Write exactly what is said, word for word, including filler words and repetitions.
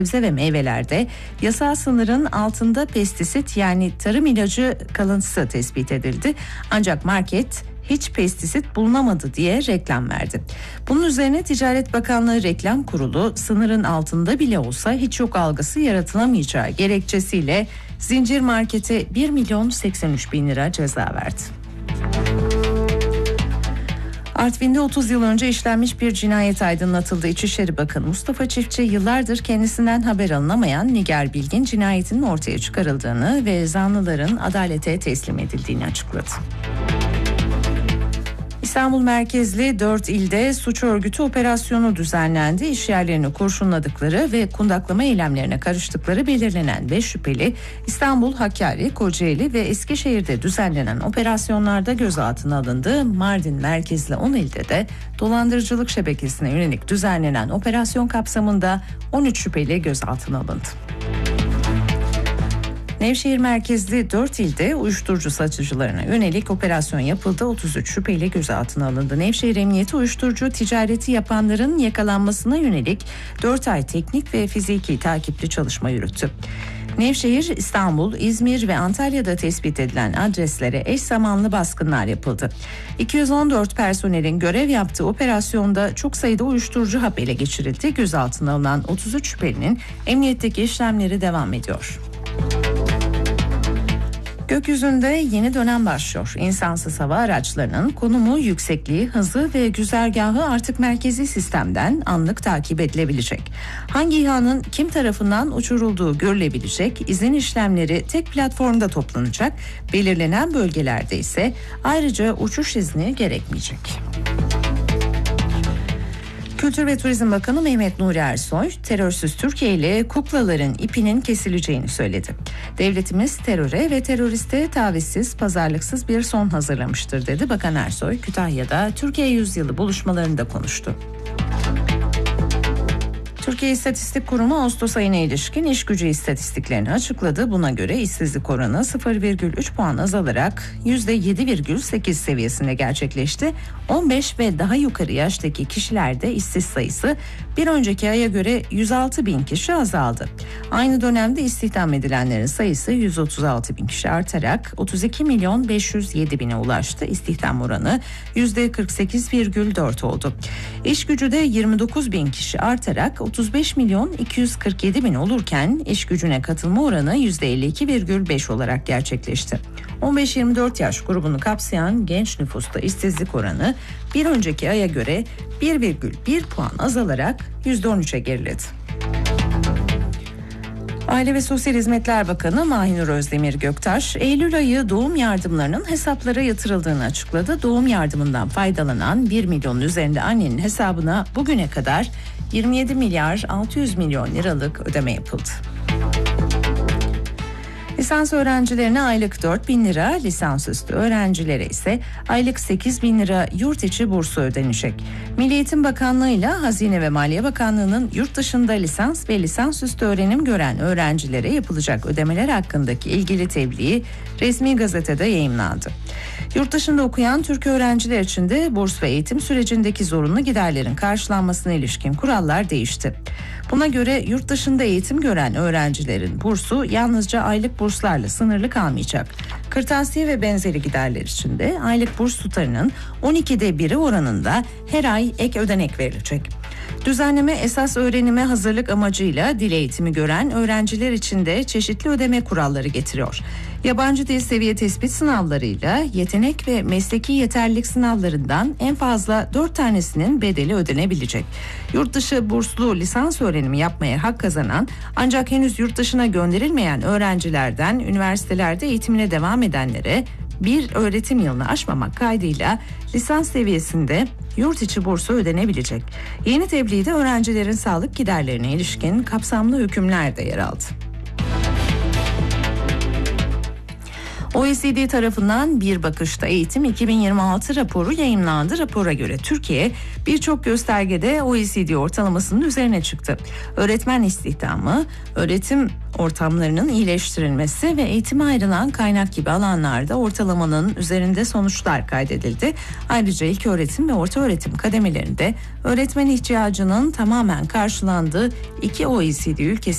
sebze ve meyvelerde yasal sınırın altında pestisit yani tarım ilacı kalıntısı tespit edildi. Ancak market hiç pestisit bulunamadı diye reklam verdi. Bunun üzerine Ticaret Bakanlığı Reklam Kurulu sınırın altında bile olsa hiç yok algısı yaratılamayacağı gerekçesiyle zincir markete bir milyon seksen üç bin lira ceza verdi. Artvin'de otuz yıl önce işlenmiş bir cinayet aydınlatıldı. İçişleri Bakanı Mustafa Çiftçi yıllardır kendisinden haber alınamayan Nigar Bilgin cinayetinin ortaya çıkarıldığını ve zanlıların adalete teslim edildiğini açıkladı. İstanbul merkezli dört ilde suç örgütü operasyonu düzenlendi. İş yerlerini kurşunladıkları ve kundaklama eylemlerine karıştıkları belirlenen beş şüpheli İstanbul, Hakkari, Kocaeli ve Eskişehir'de düzenlenen operasyonlarda gözaltına alındı. Mardin merkezli on ilde de dolandırıcılık şebekesine yönelik düzenlenen operasyon kapsamında on üç şüpheli gözaltına alındı. Nevşehir merkezli dört ilde uyuşturucu satıcılarına yönelik operasyon yapıldı. otuz üç şüpheli gözaltına alındı. Nevşehir Emniyeti uyuşturucu ticareti yapanların yakalanmasına yönelik dört ay teknik ve fiziki takipli çalışma yürüttü. Nevşehir, İstanbul, İzmir ve Antalya'da tespit edilen adreslere eş zamanlı baskınlar yapıldı. iki yüz on dört personelin görev yaptığı operasyonda çok sayıda uyuşturucu hap ele geçirildi. Gözaltına alınan otuz üç şüphelinin emniyetteki işlemleri devam ediyor. Gökyüzünde yeni dönem başlıyor. İnsansız hava araçlarının konumu, yüksekliği, hızı ve güzergahı artık merkezi sistemden anlık takip edilebilecek. Hangi İHA'nın kim tarafından uçurulduğu görülebilecek, izin işlemleri tek platformda toplanacak, belirlenen bölgelerde ise ayrıca uçuş izni gerekmeyecek. Kültür ve Turizm Bakanı Mehmet Nuri Ersoy, terörsüz Türkiye ile kuklaların ipinin kesileceğini söyledi. Devletimiz teröre ve teröriste tavizsiz, pazarlıksız bir son hazırlamıştır dedi. Bakan Ersoy, Kütahya'da Türkiye Yüzyılı buluşmalarında konuştu. Türkiye İstatistik Kurumu Ağustos ayına ilişkin iş gücü istatistiklerini açıkladı. Buna göre işsizlik oranı sıfır virgül üç puan azalarak yüzde yedi virgül sekiz seviyesinde gerçekleşti. on beş ve daha yukarı yaştaki kişilerde işsiz sayısı bir önceki aya göre yüz altı bin kişi azaldı. Aynı dönemde istihdam edilenlerin sayısı yüz otuz altı bin kişi artarak otuz iki milyon beş yüz yedi bine ulaştı. İstihdam oranı yüzde kırk sekiz virgül dört oldu. İş gücü de yirmi dokuz bin kişi artarak otuz beş milyon iki yüz kırk yedi bin olurken iş gücüne katılma oranı yüzde elli iki virgül beş olarak gerçekleşti. on beş yirmi dört yaş grubunu kapsayan genç nüfusta işsizlik oranı bir önceki aya göre bir virgül bir puan azalarak yüzde on üçe geriledi. Aile ve Sosyal Hizmetler Bakanı Mahinur Özdemir Göktaş, Eylül ayı doğum yardımlarının hesaplara yatırıldığını açıkladı. Doğum yardımından faydalanan bir milyonun üzerinde annenin hesabına bugüne kadar yirmi yedi milyar altı yüz milyon liralık ödeme yapıldı. Lisans öğrencilerine aylık dört bin lira, lisansüstü öğrencilere ise aylık sekiz bin lira yurt içi bursu ödenecek. Milli Eğitim Bakanlığı ile Hazine ve Maliye Bakanlığı'nın yurt dışında lisans ve lisansüstü öğrenim gören öğrencilere yapılacak ödemeler hakkındaki ilgili tebliği resmi gazetede yayımlandı. Yurt dışında okuyan Türk öğrenciler için de burs ve eğitim sürecindeki zorunlu giderlerin karşılanmasına ilişkin kurallar değişti. Buna göre yurt dışında eğitim gören öğrencilerin bursu yalnızca aylık burslarla sınırlı kalmayacak. Kırtasiye ve benzeri giderler için de aylık burs tutarının on ikide biri oranında her ay ek ödenek verilecek. Düzenleme esas öğrenime hazırlık amacıyla dil eğitimi gören öğrenciler için de çeşitli ödeme kuralları getiriyor. Yabancı dil seviye tespit sınavlarıyla yetenek ve mesleki yeterlilik sınavlarından en fazla dört tanesinin bedeli ödenebilecek. Yurt dışı burslu lisans öğrenimi yapmaya hak kazanan ancak henüz yurt dışına gönderilmeyen öğrencilerden üniversitelerde eğitimine devam edenlere bir öğretim yılını aşmamak kaydıyla lisans seviyesinde yurt içi bursu ödenebilecek. Yeni tebliğde öğrencilerin sağlık giderlerine ilişkin kapsamlı hükümler de yer aldı. O E C D tarafından Bir Bakışta Eğitim iki bin yirmi altı raporu yayımlandı. Rapora göre Türkiye birçok göstergede O E C D ortalamasının üzerine çıktı. Öğretmen istihdamı, öğretim ortamlarının iyileştirilmesi ve eğitime ayrılan kaynak gibi alanlarda ortalamanın üzerinde sonuçlar kaydedildi. Ayrıca ilköğretim ve ortaöğretim kademelerinde öğretmen ihtiyacının tamamen karşılandığı iki O E C D ülkesi